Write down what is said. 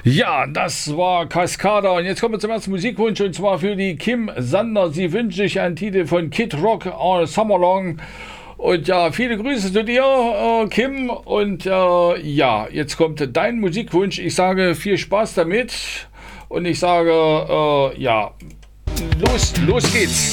Ja, das war Cascada und jetzt kommen wir zum ersten Musikwunsch und zwar für die Kim Sander. Sie wünscht sich einen Titel von Kid Rock, All Summer Long. Und ja, viele Grüße zu dir, Kim. Und ja, jetzt kommt dein Musikwunsch. Ich sage viel Spaß damit und ich sage, ja, los geht's.